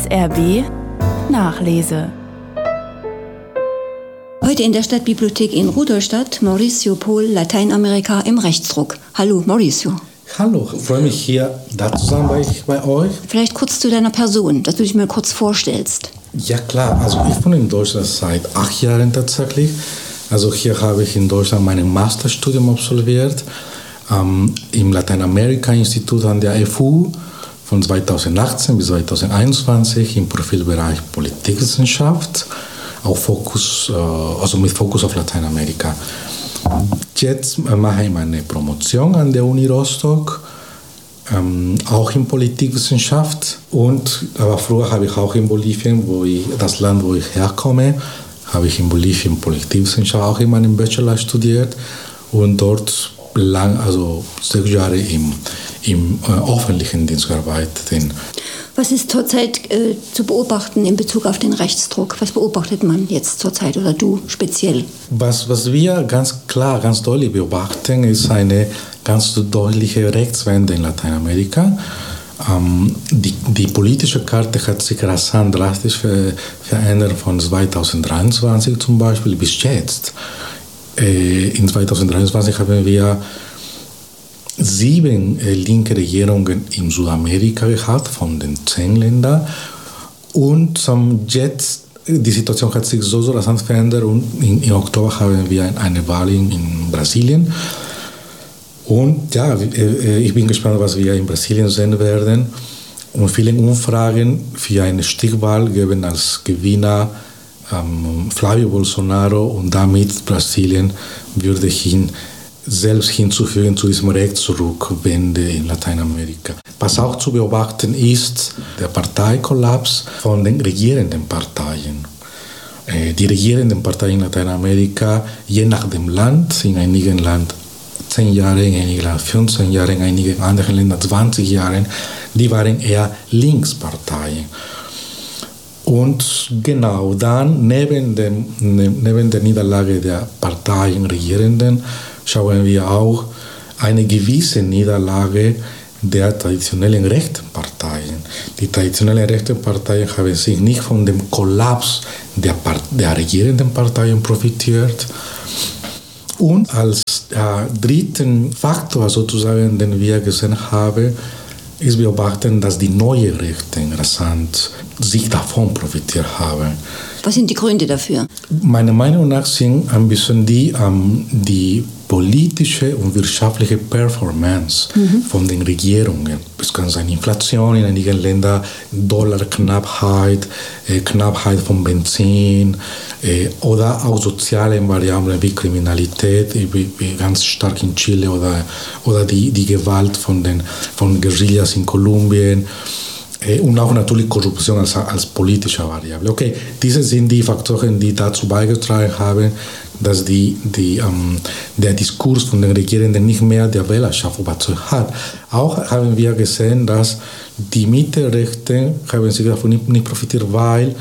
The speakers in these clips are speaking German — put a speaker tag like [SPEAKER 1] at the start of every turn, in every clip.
[SPEAKER 1] SRB Nachlese.
[SPEAKER 2] Heute in der Stadtbibliothek in Rudolstadt, Mauricio Pohl, Lateinamerika im Rechtsdruck. Hallo Mauricio.
[SPEAKER 3] Hallo, ich freue mich hier da zu sein bei euch.
[SPEAKER 2] Vielleicht kurz zu deiner Person, dass du dich mal kurz vorstellst.
[SPEAKER 3] Ja klar, also ich bin in Deutschland seit 8 Jahren tatsächlich. Also hier habe ich in Deutschland mein Masterstudium absolviert im Lateinamerika-Institut an der FU von 2018 bis 2021 im Profilbereich Politikwissenschaft, also mit Fokus auf Lateinamerika. Jetzt mache ich meine Promotion an der Uni Rostock, auch in Politikwissenschaft. Aber früher habe ich auch in Bolivien, das Land, wo ich herkomme, habe ich in Bolivien Politikwissenschaft auch in meinem Bachelor studiert und dort 6 Jahre im öffentlichen Dienst gearbeitet.
[SPEAKER 2] Was ist zurzeit zu beobachten in Bezug auf den Rechtsdruck? Was beobachtet man jetzt zurzeit oder du speziell?
[SPEAKER 3] Was wir ganz klar, ganz deutlich beobachten, ist eine ganz deutliche Rechtswende in Lateinamerika. Die politische Karte hat sich rasant drastisch verändert von 2023 zum Beispiel bis jetzt. In 2023 haben wir 7 linke Regierungen in Südamerika gehabt, von den 10 Ländern. Und jetzt, die Situation hat sich so rasant verändert und im Oktober haben wir eine Wahl in Brasilien. Und ja, ich bin gespannt, was wir in Brasilien sehen werden. Und viele Umfragen für eine Stichwahl geben als Gewinner Flavio Bolsonaro, und damit Brasilien würde selbst hinzufügen zu diesem Rechtsrückwende in Lateinamerika. Was auch zu beobachten ist, der Parteikollaps von den regierenden Parteien. Die regierenden Parteien in Lateinamerika, je nach dem Land, in einigen Ländern 10 Jahre, in einigen Ländern 15 Jahre, in einigen anderen Ländern 20 Jahre, die waren eher Linksparteien. Und genau dann, neben der Niederlage der Parteien Regierenden, schauen wir auch eine gewisse Niederlage der traditionellen rechten Parteien. Die traditionellen rechten Parteien haben sich nicht von dem Kollaps der regierenden Parteien profitiert. Und als dritten Faktor sozusagen, den wir gesehen haben, ist beobachten, dass die neuen Rechten rasant sich davon profitiert haben.
[SPEAKER 2] Was sind die Gründe dafür?
[SPEAKER 3] Meiner Meinung nach sind ein bisschen die politische und wirtschaftliche Performance von den Regierungen. Es kann sein Inflation in einigen Ländern, Dollarknappheit, Knappheit von Benzin oder auch soziale Variablen wie Kriminalität, wie ganz stark in Chile oder die Gewalt von Guerillas in Kolumbien. Und auch natürlich Korruption als politische Variable. Okay, diese sind die Faktoren, die dazu beigetragen haben, dass der Diskurs von den Regierenden nicht mehr der Wählerschaft überzeugt hat. Auch haben wir gesehen, dass die Mitte-Rechten haben sich davon nicht profitiert, weil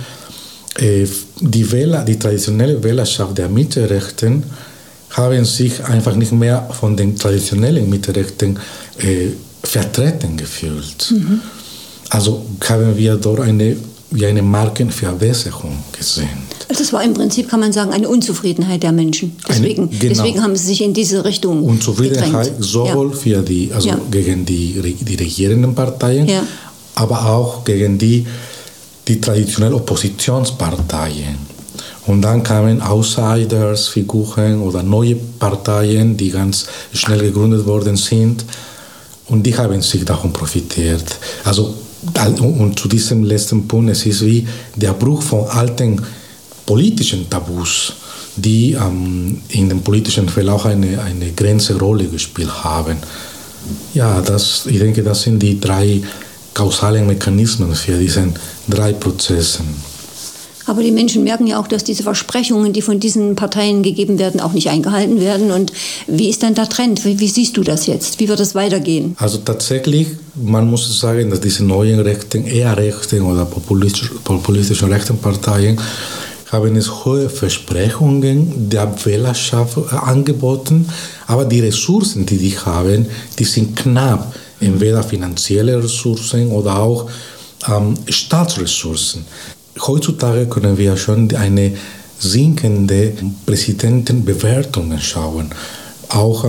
[SPEAKER 3] die traditionelle Wählerschaft der Mitte-Rechten haben sich einfach nicht mehr von den traditionellen Mitte-Rechten vertreten gefühlt. Also haben wir dort eine Markenverbesserung gesehen.
[SPEAKER 2] Also das war im Prinzip, kann man sagen, eine Unzufriedenheit der Menschen. Deswegen haben sie sich in diese Richtung
[SPEAKER 3] Unzufriedenheit gedrängt. Sowohl gegen die regierenden Parteien, aber auch gegen die traditionellen Oppositionsparteien. Und dann kamen Outsiders, Figuren oder neue Parteien, die ganz schnell gegründet worden sind. Und die haben sich davon profitiert. Und zu diesem letzten Punkt, es ist wie der Bruch von alten politischen Tabus, die in dem politischen Verlauf eine große Rolle gespielt haben. Ja, ich denke, das sind die 3 kausalen Mechanismen für diese 3 Prozesse.
[SPEAKER 2] Aber die Menschen merken ja auch, dass diese Versprechungen, die von diesen Parteien gegeben werden, auch nicht eingehalten werden. Und wie ist dann der Trend? Wie siehst du das jetzt? Wie wird es weitergehen?
[SPEAKER 3] Also tatsächlich, man muss sagen, dass diese neuen rechten, eher rechten oder populistischen rechten Parteien haben es hohe Versprechungen der Wählerschaft angeboten, aber die Ressourcen, die die haben, die sind knapp. Entweder finanzielle Ressourcen oder auch Staatsressourcen. Heutzutage können wir schon eine sinkende Präsidentenbewertungen schauen. Auch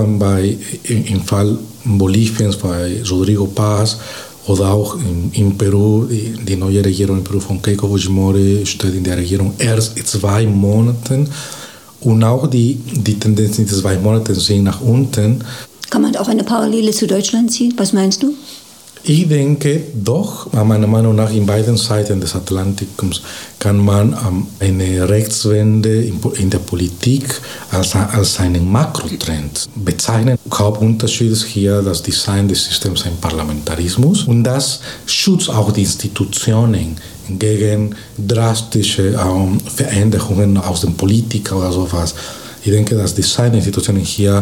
[SPEAKER 3] im Fall Boliviens bei Rodrigo Paz oder auch in Peru, die neue Regierung in Peru von Keiko Fujimori steht in der Regierung erst 2 Monaten. Und auch die Tendenzen in 2 Monaten sind nach unten.
[SPEAKER 2] Kann man auch eine Parallele zu Deutschland ziehen? Was meinst du?
[SPEAKER 3] Ich denke doch, meiner Meinung nach, in beiden Seiten des Atlantikums kann man eine Rechtswende in der Politik als einen Makrotrend bezeichnen. Hauptunterschied ist hier das Design des Systems ein Parlamentarismus und das schützt auch die Institutionen gegen drastische Veränderungen aus den Politikern oder sowas. Ich denke, das Design der Institutionen hier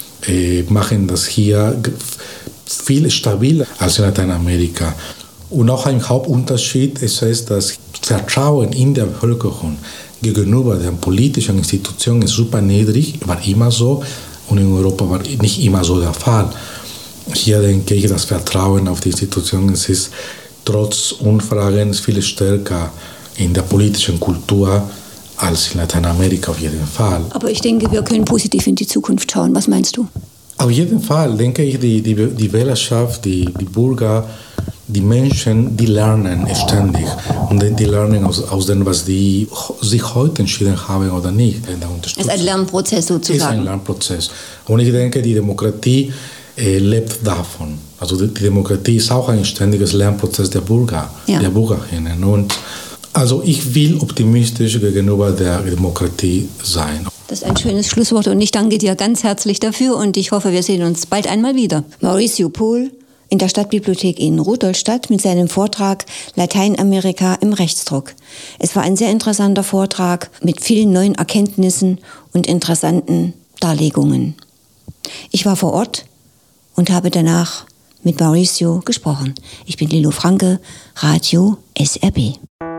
[SPEAKER 3] machen das hier viel stabiler als in Lateinamerika. Und auch ein Hauptunterschied ist das Vertrauen in der Bevölkerung gegenüber den politischen Institutionen ist super niedrig, war immer so, und in Europa war nicht immer so der Fall. Hier denke ich, das Vertrauen auf die Institutionen ist trotz Umfragen viel stärker in der politischen Kultur als in Lateinamerika auf jeden Fall.
[SPEAKER 2] Aber ich denke, wir können positiv in die Zukunft schauen. Was meinst du?
[SPEAKER 3] Auf jeden Fall denke ich, die Wählerschaft, die Bürger, die Menschen, die lernen ständig. Und die lernen aus dem, was die sich heute entschieden haben oder nicht.
[SPEAKER 2] Es ist ein Lernprozess sozusagen.
[SPEAKER 3] Es ist ein Lernprozess. Und ich denke, die Demokratie lebt davon. Also die Demokratie ist auch ein ständiges Lernprozess der Bürger, der Bürgerinnen. Und also ich will optimistisch gegenüber der Demokratie sein.
[SPEAKER 2] Das ist ein schönes Schlusswort und ich danke dir ganz herzlich dafür und ich hoffe, wir sehen uns bald einmal wieder. Mauricio Pohl in der Stadtbibliothek in Rudolstadt mit seinem Vortrag Lateinamerika im Rechtsdruck. Es war ein sehr interessanter Vortrag mit vielen neuen Erkenntnissen und interessanten Darlegungen. Ich war vor Ort und habe danach mit Mauricio gesprochen. Ich bin Lilo Franke, Radio SRB.